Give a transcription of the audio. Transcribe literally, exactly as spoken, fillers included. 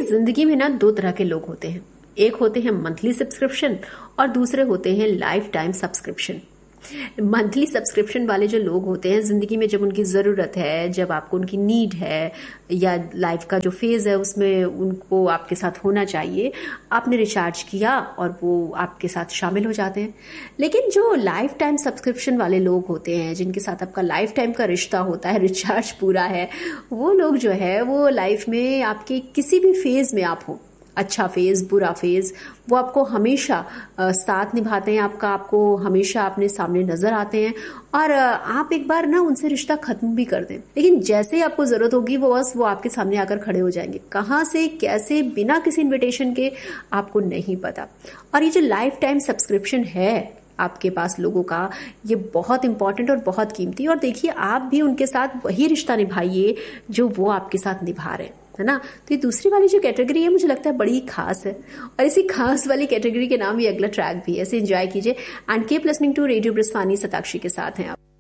जिंदगी में ना दो तरह के लोग होते हैं, एक होते हैं मंथली सब्सक्रिप्शन और दूसरे होते हैं life time subscription. Monthly subscription वाले जो लोग होते हैं, जिंदगी में जब उनकी जरूरत है, जब आपको उनकी नीड है या लाइफ का जो फेज है उसमें उनको आपके साथ होना चाहिए, आपने रिचार्ज किया और वो आपके साथ शामिल हो जाते हैं। लेकिन जो लाइफ टाइम सब्सक्रिप्शन वाले लोग होते हैं, जिनके साथ आपका लाइफ टाइम का रिश्ता होता है, रिचार्ज पूरा है, वो लोग जो है वो लाइफ में आपके किसी भी फेज में आप हो, अच्छा फेज बुरा फेज, वो आपको हमेशा आ, साथ निभाते हैं आपका, आपको हमेशा अपने सामने नजर आते हैं और आ, आप एक बार ना उनसे रिश्ता खत्म भी कर दें, लेकिन जैसे ही आपको जरूरत होगी वो बस वो आपके सामने आकर खड़े हो जाएंगे, कहाँ से कैसे, बिना किसी इन्विटेशन के, आपको नहीं पता। और ये जो लाइफ टाइम सब्सक्रिप्शन है आपके पास लोगों का, ये बहुत इंपॉर्टेंट और बहुत कीमती। और देखिए, आप भी उनके साथ वही रिश्ता निभाइए जो वो आपके साथ निभा रहे हैं, है ना। तो ये दूसरी वाली जो कैटेगरी है मुझे लगता है बड़ी खास है, और इसी खास वाली कैटेगरी के नाम ये अगला ट्रैक भी है, ऐसे एंजॉय कीजिए and keep listening to radio ब्रिस्वानी। Satakshi के साथ हैं आप।